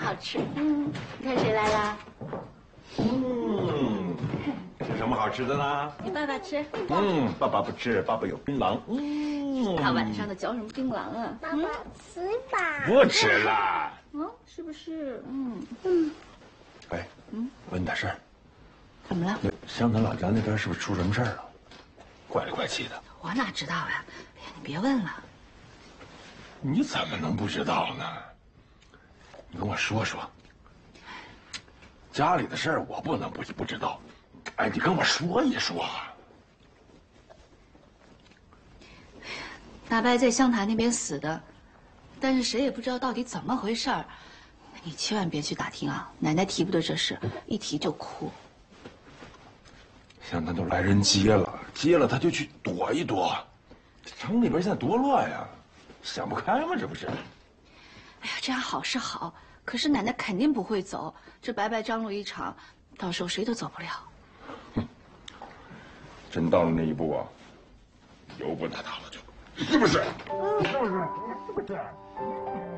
好吃。你看谁来啦？ 吃什么好吃的呢？ 你爸爸吃。 爸爸不吃，爸爸有槟榔。 大晚上的嚼什么槟榔啊？ 爸爸吃吧。 不吃了。 是不是？ 哎，问你点事儿。 怎么了？ 那湘潭老家那边是不是出什么事儿了？怪里怪气的。 我哪知道呀？哎呀，你别问了。 你怎么能不知道呢？你跟我说说。家里的事儿我不能不知道。哎，你跟我说一说。 大伯在湘潭那边死的，但是谁也不知道到底怎么回事儿。你千万别去打听啊！奶奶提不得这事，一提就哭。 湘潭都来人接了他就去躲一躲。城里边现在多乱呀，想不开吗？这不是？ 哎呀，这样好是好，可是奶奶肯定不会走。这白白张罗一场，到时候谁都走不了。 真到了那一步啊，油不搭了就，是不是？是不是？是不是？